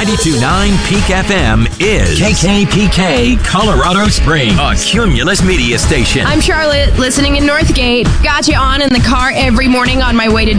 92.9 Peak FM is KKPK Colorado Springs, a Cumulus media station. I'm Charlotte, listening in Northgate. Got you on in the car every morning on my way to